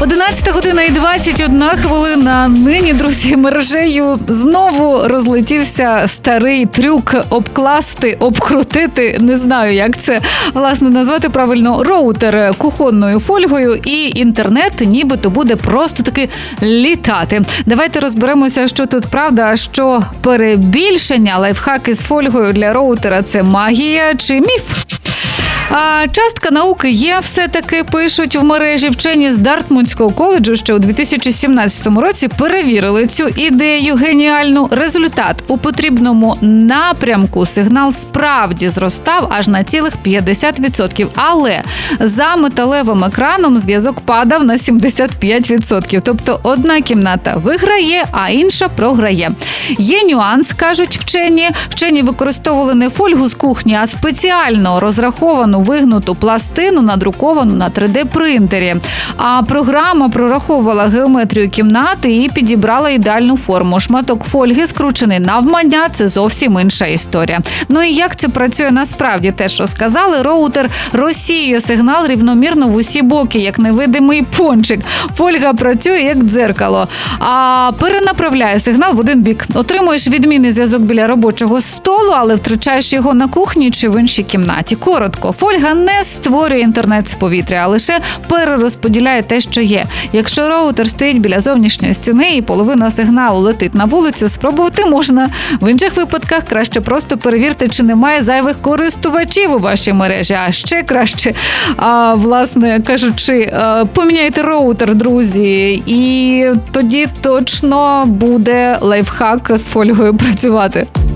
11:21. Нині, друзі, мережею знову розлетівся старий трюк обкласти, обкрутити, не знаю, як це, власне, назвати правильно, роутер кухонною фольгою, і інтернет нібито буде просто таки літати. Давайте розберемося, що тут правда, а що перебільшення. Лайфхаки з фольгою для роутера – це магія чи міф? А частка науки є, все-таки пишуть в мережі. Вчені з Дартмутського коледжу ще у 2017 році перевірили цю ідею геніальну. Результат: у потрібному напрямку сигнал справді зростав аж на цілих 50%. Але за металевим екраном зв'язок падав на 75%. Тобто одна кімната виграє, а інша програє. Є нюанс, кажуть вчені. Вчені використовували не фольгу з кухні, а спеціально розраховану вигнуту пластину, надруковану на 3D-принтері. А програма прораховувала геометрію кімнати і підібрала ідеальну форму. Шматок фольги, скручений навмання – це зовсім інша історія. Ну і як це працює насправді, теж розказали. Роутер розсіює сигнал рівномірно в усі боки, як невидимий пончик. Фольга працює як дзеркало, а перенаправляє сигнал в один бік. Отримуєш відмінний зв'язок біля робочого столу, але втрачаєш його на кухні чи в іншій кімнаті. Коротко, фольга не створює інтернет з повітря, а лише перерозподіляє те, що є. Якщо роутер стоїть біля зовнішньої стіни і половина сигналу летить на вулицю, спробувати можна. В інших випадках краще просто перевірте, чи немає зайвих користувачів у вашій мережі. А ще краще, власне кажучи, поміняйте роутер, друзі, і тоді точно буде лайфхак з фольгою працювати.